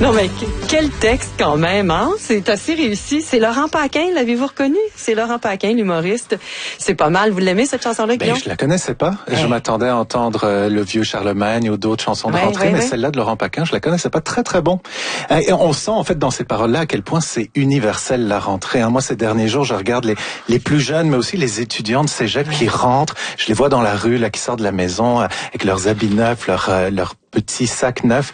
Non, mais quel texte quand même, hein? C'est assez réussi. C'est Laurent Paquin, l'avez-vous reconnu? C'est Laurent Paquin, l'humoriste. C'est pas mal. Vous l'aimez, cette chanson-là, Guillaume? Je la connaissais pas. Je m'attendais à entendre Le Vieux Charlemagne ou d'autres chansons de rentrée, mais celle-là de Laurent Paquin, je la connaissais pas. Très, très bon. Et on sent, en fait, dans ces paroles-là, à quel point c'est universel, la rentrée. Moi, ces derniers jours, je regarde les plus jeunes, mais aussi les étudiants de cégep qui rentrent. Je les vois dans la rue, là, qui sortent de la maison, avec leurs habits neufs, leurs petits sacs neufs.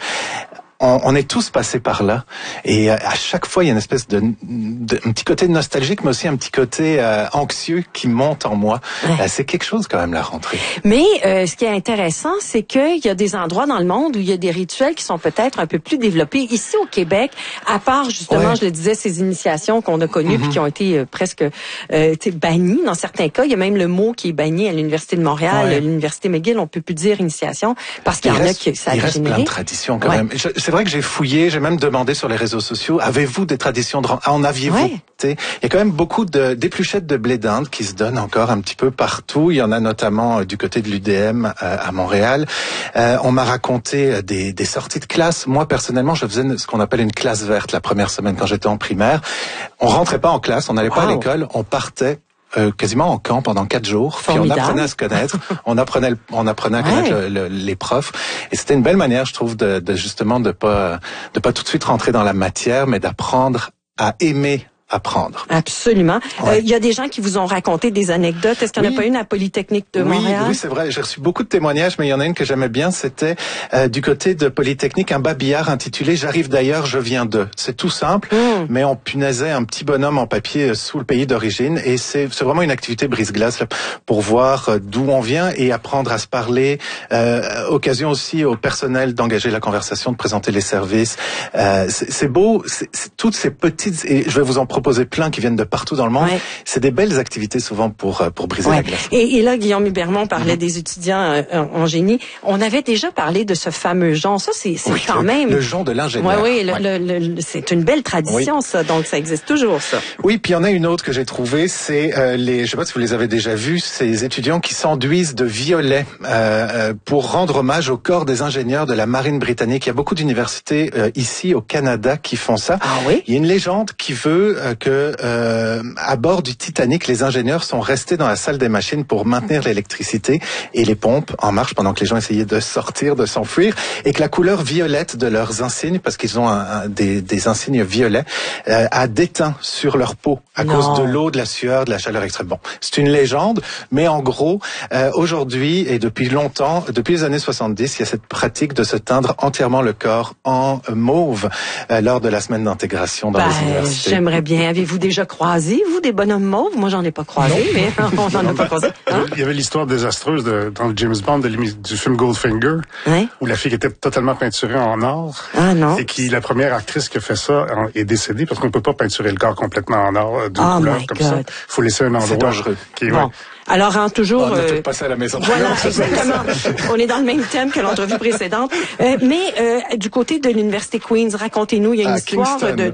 On est tous passés par là, et à chaque fois il y a une espèce un petit côté nostalgique, mais aussi un petit côté anxieux qui monte en moi. C'est quelque chose quand même, la rentrée. Mais ce qui est intéressant, c'est qu'il y a des endroits dans le monde où il y a des rituels qui sont peut-être un peu plus développés. Ici au Québec, à part justement, je le disais, ces initiations qu'on a connues puis qui ont été presque bannies dans certains cas. Il y a même le mot qui est banni à l'Université de Montréal, à l'Université McGill. On peut plus dire initiation parce qu'il y en a qui ça a reste plein de traditions quand même. C'est vrai que j'ai fouillé, j'ai même demandé sur les réseaux sociaux, avez-vous des traditions de en aviez-vous? Il y a quand même beaucoup d'épluchettes de blé d'Inde qui se donnent encore un petit peu partout. Il y en a notamment du côté de l'UDM à Montréal. On m'a raconté des sorties de classe. Moi, personnellement, je faisais ce qu'on appelle une classe verte la première semaine quand j'étais en primaire. On rentrait pas en classe, on n'allait pas à l'école, on partait quasiment en camp pendant 4 jours. Formidable. Puis on apprenait à se connaître, on apprenait à connaître les profs, et c'était une belle manière, je trouve, de justement de pas tout de suite rentrer dans la matière, mais d'apprendre à aimer apprendre. Absolument. Il y a des gens qui vous ont raconté des anecdotes. Est-ce qu'il n'y en a pas une à Polytechnique de Montréal? Oui, c'est vrai. J'ai reçu beaucoup de témoignages, mais il y en a une que j'aimais bien. C'était du côté de Polytechnique, un babillard intitulé « J'arrive d'ailleurs, je viens de ». C'est tout simple, mais on punaisait un petit bonhomme en papier sous le pays d'origine, et c'est vraiment une activité brise-glace pour voir d'où on vient et apprendre à se parler. Occasion aussi au personnel d'engager la conversation, de présenter les services. C'est beau, c'est toutes ces petites... Et je vais vous en proposer plein qui viennent de partout dans le monde. C'est des belles activités souvent pour briser la glace. Et là, Guillaume Hubermont parlait des étudiants en génie. On avait déjà parlé de ce fameux jonc. Ça, c'est quand même... Le jonc de l'ingénieur. C'est une belle tradition, ça. Donc, ça existe toujours, ça. Oui, puis il y en a une autre que j'ai trouvée, c'est je sais pas si vous les avez déjà vus, ces étudiants qui s'enduisent de violet pour rendre hommage au corps des ingénieurs de la marine britannique. Il y a beaucoup d'universités ici au Canada qui font ça. Ah oui? Il y a une légende qui veut que à bord du Titanic, les ingénieurs sont restés dans la salle des machines pour maintenir l'électricité et les pompes en marche pendant que les gens essayaient de sortir, de s'enfuir, et que la couleur violette de leurs insignes, parce qu'ils ont des insignes violets, a déteint sur leur peau à cause de l'eau, de la sueur, de la chaleur extrême. Bon, c'est une légende, mais en gros, aujourd'hui et depuis longtemps, depuis les années 70, il y a cette pratique de se teindre entièrement le corps en mauve lors de la semaine d'intégration dans les universités. J'aimerais bien. Avez-vous déjà croisé, vous, des bonhommes mauves? Moi, j'en ai pas croisé, mais on n'en a pas croisé. Il y avait l'histoire désastreuse dans le James Bond du film Goldfinger, où la fille était totalement peinturée en or. Ah non. Et la première actrice qui a fait ça est décédée parce qu'on peut pas peinturer le corps complètement en or d'une couleur comme ça. Faut laisser un endroit. C'est dangereux. Alors, toujours... On a tout passé à la maison. Voilà, exactement. On est dans le même thème que l'entrevue précédente. Mais du côté de l'Université Queen's, racontez-nous, il y a une histoire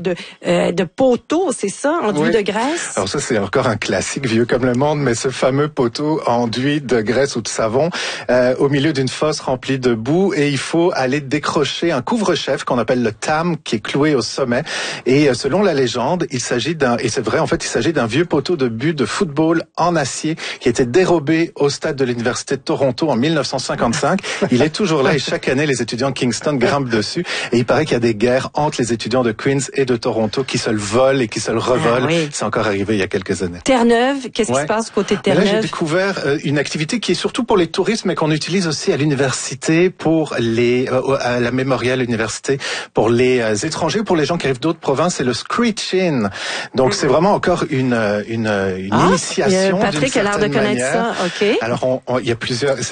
de poteau, c'est ça, enduit de graisse? Alors ça, c'est encore un classique vieux comme le monde, mais ce fameux poteau enduit de graisse ou de savon au milieu d'une fosse remplie de boue, et il faut aller décrocher un couvre-chef qu'on appelle le tam, qui est cloué au sommet. Et selon la légende, il s'agit et c'est vrai, en fait, il s'agit d'un vieux poteau de but de football en acier qui était dérobé au stade de l'Université de Toronto en 1955. Il est toujours là, et chaque année, les étudiants de Kingston grimpent dessus. Et il paraît qu'il y a des guerres entre les étudiants de Queen's et de Toronto qui se le volent et qui se le revolent. C'est encore arrivé il y a quelques années. Terre-Neuve, qu'est-ce qui se passe côté Terre-Neuve? Là, j'ai découvert une activité qui est surtout pour les touristes, mais qu'on utilise aussi à l'université, pour à la Memorial Université, pour les étrangers, pour les gens qui arrivent d'autres provinces. C'est le screech-in. Donc, c'est vraiment encore une initiation. Patrick a l'air de connaître ça. OK. Alors, il y a plusieurs...